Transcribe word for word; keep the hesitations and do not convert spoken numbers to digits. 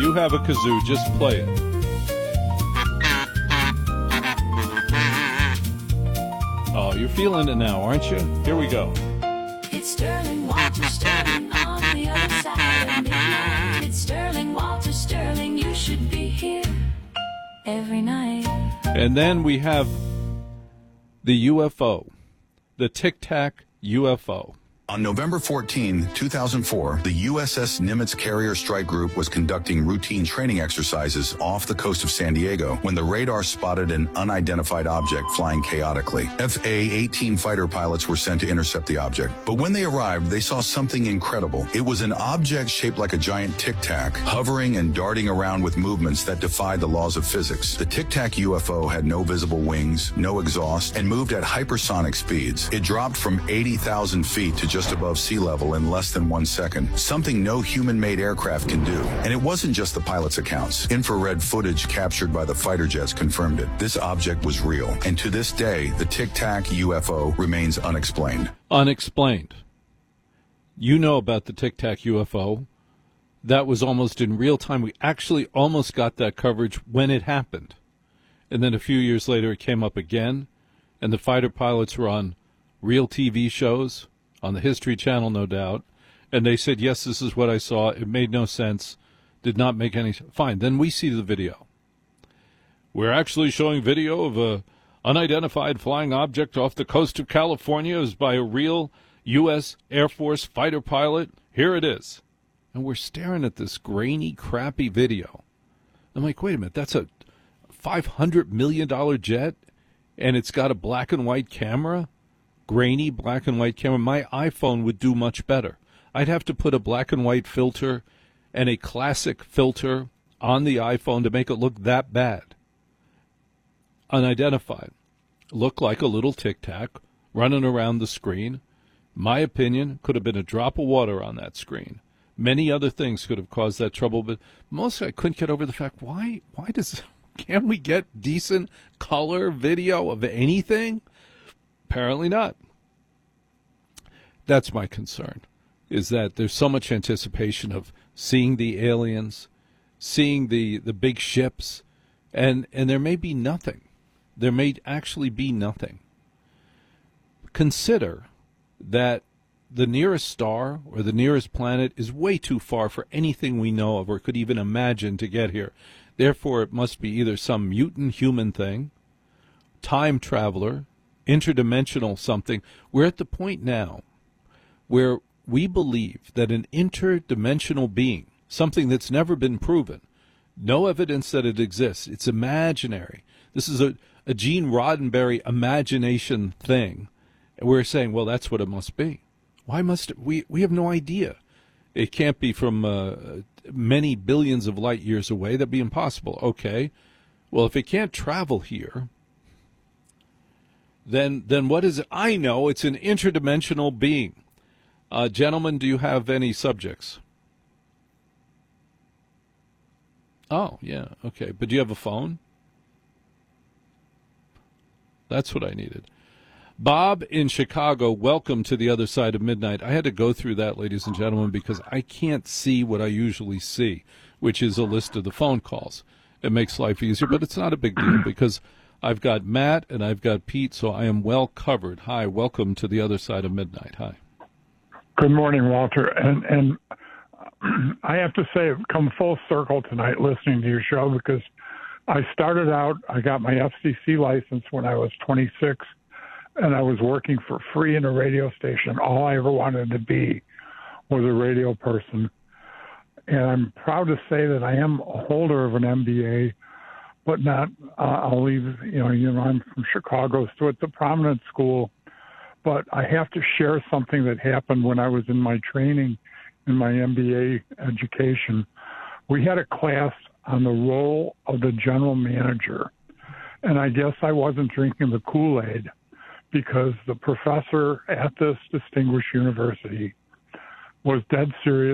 you have a kazoo. Just play it. Oh, you're feeling it now, aren't you? Here we go. It's Sterling Walter Sterling on the other side of midnight. It's Sterling Walter Sterling. You should be here every night. And then we have the U F O, the Tic Tac U F O. On November fourteenth, two thousand four, the U S S Nimitz Carrier Strike Group was conducting routine training exercises off the coast of San Diego when the radar spotted an unidentified object flying chaotically. F A eighteen fighter pilots were sent to intercept the object. But when they arrived, they saw something incredible. It was an object shaped like a giant tic-tac, hovering and darting around with movements that defied the laws of physics. The tic-tac U F O had no visible wings, no exhaust, and moved at hypersonic speeds. It dropped from eighty thousand feet to just above sea level in less than one second, something no human-made aircraft can do. And it wasn't just the pilot's accounts. Infrared footage captured by the fighter jets confirmed it. This object was real, and to this day, the Tic Tac U F O remains unexplained. Unexplained. You know about the Tic Tac U F O. That was almost in real time. We actually almost got that coverage when it happened. And then a few years later, it came up again, and the fighter pilots were on real T V shows, on the History Channel, no doubt, and they said, yes, this is what I saw. It made no sense, did not make any sense. Fine, then we see the video. We're actually showing video of a unidentified flying object off the coast of California. It was by a real U S Air Force fighter pilot. Here it is. And we're staring at this grainy, crappy video. I'm like, wait a minute, that's a five hundred million dollars jet, and it's got a black and white camera? Grainy black and white camera. My iPhone would do much better. I'd have to put a black and white filter and a classic filter on the iPhone to make it look that bad. Unidentified. Look like a little tic-tac running around the screen. My opinion, could have been a drop of water on that screen. Many other things could have caused that trouble, but mostly I couldn't get over the fact, why, why does, can't we get decent color video of anything? Apparently not. That's my concern, is that there's so much anticipation of seeing the aliens, seeing the, the big ships, and, and there may be nothing. There may actually be nothing. Consider that the nearest star or the nearest planet is way too far for anything we know of or could even imagine to get here. Therefore, it must be either some mutant human thing, time traveler, interdimensional something. We're at the point now where we believe that an interdimensional being, something that's never been proven, no evidence that it exists, it's imaginary. This is a, a Gene Roddenberry imagination thing. And we're saying, well, that's what it must be. Why must it? We, we have no idea. It can't be from uh, many billions of light years away. That'd be impossible. Okay. Well, if it can't travel here, then then what is it? I know it's an interdimensional being. Uh, gentlemen, do you have any subjects? Oh, yeah, okay. But do you have a phone? That's what I needed. Bob in Chicago, welcome to the other side of midnight. I had to go through that, ladies and gentlemen, because I can't see what I usually see, which is a list of the phone calls. It makes life easier, but it's not a big deal because I've got Matt and I've got Pete, so I am well covered. Hi, welcome to the other side of midnight. Hi. Good morning, Walter. And and I have to say, I've come full circle tonight listening to your show because I started out, I got my F C C license when I was twenty-six, and I was working for free in a radio station. All I ever wanted to be was a radio person. And I'm proud to say that I am a holder of an M B A, but not, uh, I'll leave, you know, you know, I'm from Chicago, so it's a prominent school. But I have to share something that happened when I was in my training in my M B A education. We had a class on the role of the general manager. And I guess I wasn't drinking the Kool-Aid because the professor at this distinguished university was dead serious